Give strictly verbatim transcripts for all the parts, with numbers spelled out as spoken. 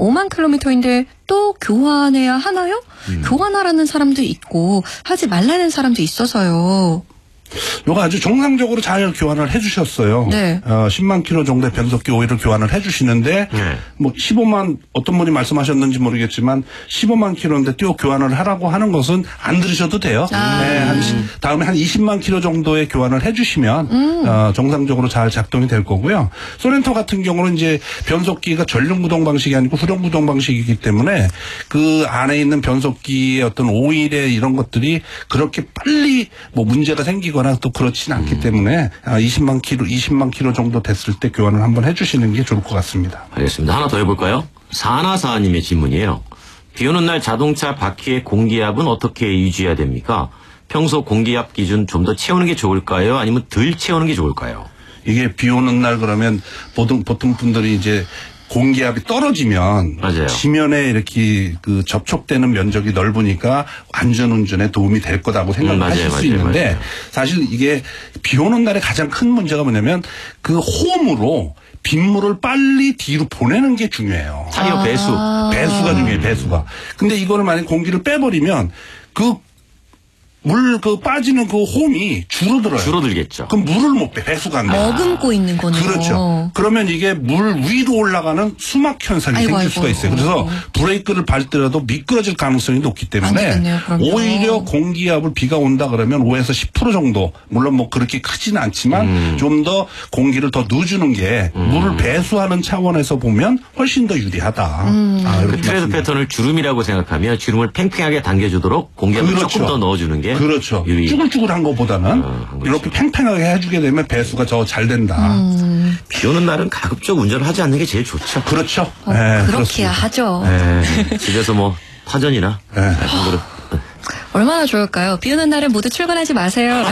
오만 킬로미터인데 또 교환해야 하나요? 음. 교환하라는 사람도 있고 하지 말라는 사람도 있어서요. 요거 아주 정상적으로 잘 교환을 해주셨어요. 네. 어, 십만 킬로 정도의 변속기 오일을 교환을 해주시는데, 네. 뭐 십오만, 어떤 분이 말씀하셨는지 모르겠지만, 십오만 킬로인데 또 교환을 하라고 하는 것은 안 들으셔도 돼요. 아. 네, 한, 다음에 한 이십만 킬로 정도의 교환을 해주시면, 음. 어, 정상적으로 잘 작동이 될 거고요. 소렌토 같은 경우는 이제 변속기가 전륜구동 방식이 아니고 후륜구동 방식이기 때문에, 그 안에 있는 변속기의 어떤 오일의 이런 것들이 그렇게 빨리 뭐 문제가 생기거나 또 그렇진 않기 음. 때문에 이십만 킬로, 이십만 킬로 정도 됐을 때 교환을 한번 해주시는 게 좋을 것 같습니다. 알겠습니다. 하나 더 해볼까요? 사나사님의 질문이에요. 비 오는 날 자동차 바퀴의 공기압은 어떻게 유지해야 됩니까? 평소 공기압 기준 좀 더 채우는 게 좋을까요? 아니면 덜 채우는 게 좋을까요? 이게 비 오는 날 그러면 보통, 보통 분들이 이제 공기압이 떨어지면 맞아요. 지면에 이렇게 그 접촉되는 면적이 넓으니까 안전운전에 도움이 될 거라고 생각하실 음, 수 맞아요, 있는데 맞아요. 사실 이게 비 오는 날에 가장 큰 문제가 뭐냐면 그 홈으로 빗물을 빨리 뒤로 보내는 게 중요해요. 타이어 배수. 배수가 중요해요. 배수가. 근데 이거를 만약에 공기를 빼버리면 그 물 그 빠지는 그 홈이 줄어들어요. 줄어들겠죠. 그럼 물을 못 빼. 배수가 안 돼. 머금고 있는 거네요. 그렇죠. 그러면 이게 물 위로 올라가는 수막 현상이 아이고, 생길 아이고. 수가 있어요. 그래서 브레이크를 밟더라도 미끄러질 가능성이 높기 때문에 오히려 공기압을 비가 온다 그러면 오에서 십 퍼센트 정도 물론 뭐 그렇게 크지는 않지만 음. 좀 더 공기를 더 넣어주는 게 음. 물을 배수하는 차원에서 보면 훨씬 더 유리하다. 음. 아, 그 트레드 패턴을 주름이라고 생각하면 주름을 팽팽하게 당겨주도록 공기압을 그렇죠. 조금 더 넣어주는 게 그렇죠. 유리. 쭈글쭈글한 것보다는 어, 이렇게 팽팽하게 해주게 되면 배수가 더 잘 된다. 음. 비 오는 날은 가급적 운전을 하지 않는 게 제일 좋죠. 그렇죠. 어, 네, 그렇게 하죠. 네, 집에서 뭐 파전이나 네. 한 그릇. 얼마나 좋을까요? 비 오는 날은 모두 출근하지 마세요.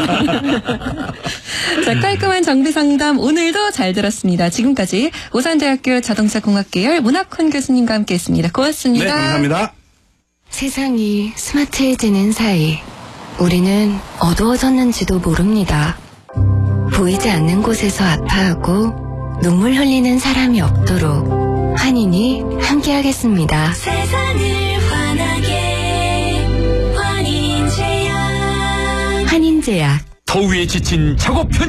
자, 깔끔한 정비 상담 오늘도 잘 들었습니다. 지금까지 오산대학교 자동차공학 계열 문학훈 교수님과 함께했습니다. 고맙습니다. 네, 감사합니다. 세상이 스마트해지는 사이 우리는 어두워졌는지도 모릅니다. 보이지 않는 곳에서 아파하고 눈물 흘리는 사람이 없도록 환인이 함께하겠습니다. 세상을 환하게 환인제약 환인제약 더위에 지친 작업 편